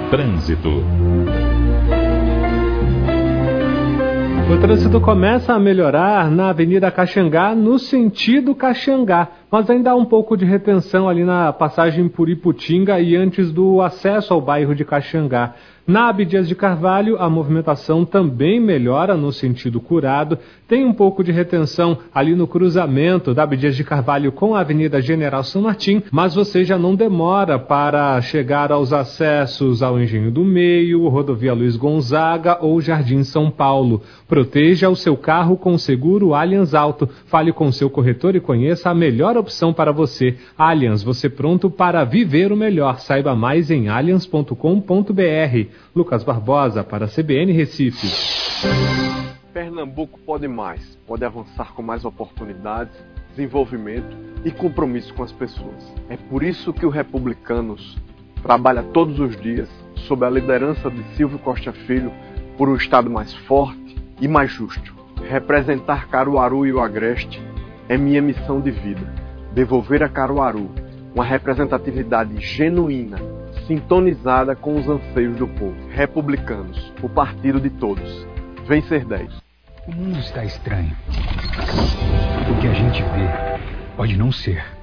Trânsito. O trânsito começa a melhorar na Avenida Caxangá, no sentido Caxangá, mas ainda há um pouco de retenção ali na passagem por Iputinga e antes do acesso ao bairro de Caxangá. Na Abdias de Carvalho, a movimentação também melhora no sentido Curado. Tem um pouco de retenção ali no cruzamento da Abdias de Carvalho com a Avenida General São Martim, mas você já não demora para chegar aos acessos ao Engenho do Meio, Rodovia Luiz Gonzaga ou Jardim São Paulo. Proteja o seu carro com o seguro Allianz Auto. Fale com o seu corretor e conheça a melhor opção para você. Allianz, você pronto para viver o melhor. Saiba mais em allianz.com.br. Lucas Barbosa para a CBN Recife. Pernambuco pode mais, pode avançar com mais oportunidades, desenvolvimento e compromisso com as pessoas. É por isso que o Republicanos trabalha todos os dias sob a liderança de Silvio Costa Filho por um Estado mais forte e mais justo. Representar Caruaru e o Agreste é minha missão de vida. Devolver a Caruaru uma representatividade genuína, sintonizada com os anseios do povo. Republicanos, o partido de todos. Vencer 10. O mundo está estranho. O que a gente vê pode não ser.